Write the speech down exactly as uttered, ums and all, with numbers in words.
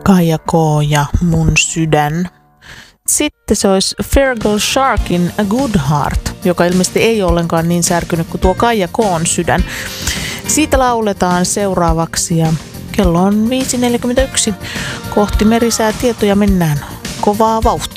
Kaija K. ja Mun sydän. Sitten se olisi Fergal Sharkin A Good Heart, joka ilmeisesti ei ollenkaan niin särkynyt kuin tuo Kaija K:n sydän. Siitä lauletaan seuraavaksi ja kello on viisi neljäkymmentäyksi. Kohti merisäätietoja mennään kovaa vauhtia.